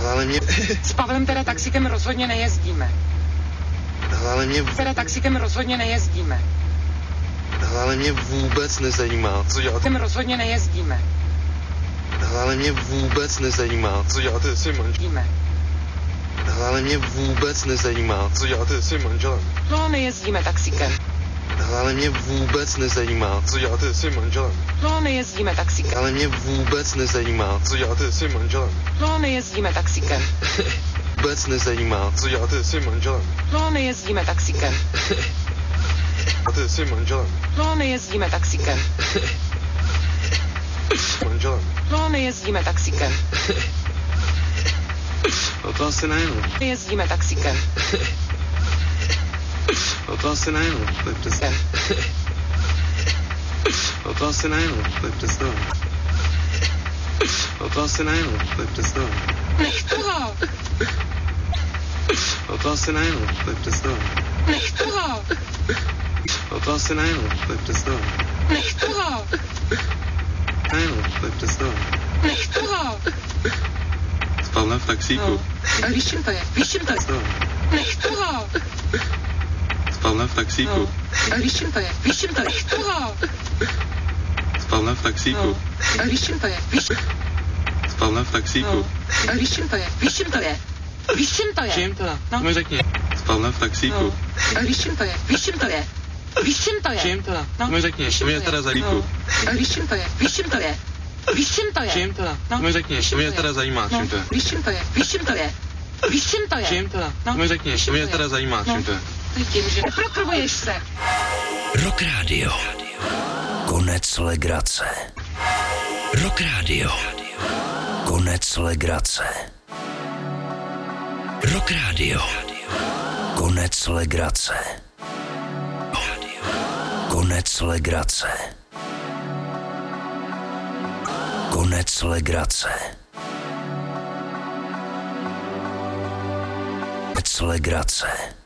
Ale mě... S Pavlem teda taxikem rozhodně nejezdíme. Ale mě... Teda taxikem rozhodně nejezdíme. Ale mě vůbec nezajímá, co děláte. Taxikem rozhodně nejezdíme. Ale mě vůbec nezajímá, co děláte s manželem. Ale mě vůbec nezajímá, co děláte s manželem. No, nejezdíme taxikem. Ale mě vůbec nezajímá, co děláte s manželem. No, nejezdíme taxikem. Ale mě vůbec nezajímá, co děláte s manželem. No, nejezdíme taxikem. Vůbec nezajímá, co děláte s manželem. No, nejezdíme taxikem. Děláte s manželem. No, nejezdíme taxikem. Manželem. No, nejezdíme taxikem. No to asi ne, no. Nejezdíme taxikem. No to asi ne, no. To je přesně. No to asi ne, no. To je představa. No to asi ne, no. To je představa. Nech toho! No to asi ne, no. To je představa. Nech toho! No to asi ne, no. To je představa. Nech toho! Ne, no. To je představa. Nech toho! S Pavlem v taxíku. No. A víš, čím to je? Víš, čím to je? Představa. Nech toho! S Pavlem v taxíku. No. A víš, čím to je? Víš, čím to je? Nech toho! S Pavlem v taxíku. No. A víš, čím to je? Víš... S Pavlem v taxíku. No. A víš, čím to je? Víš, čím to je? Víš, čím to je? Čím to? No. Mi řekni. S Pavlem v taxíku. No. A víš, čím to je? Víš, čím to je? Víš, čím to je? Čím to? No. Mi řekni. Víš, To čím mě to teda je? zajímá. No. A víš, čím to je? Víš, čím to je? Víš, čím to je? Čím to? No. Mi řekni. Víš, To čím mě je? teda zajímá. No. Čím to je? Víš, čím to je? Víš, čím to je? Víš, čím to je? Čím to? No. Mi řekni. Víš, To čím mě to teda je? zajímá. No. Čím to je? Tím, že neprokrvuješ se. Rock Radio. Konec legrace. Rock Radio. Konec legrace. Rock Radio. Konec legrace. Konec legrace. Konec legrace. Konec legrace.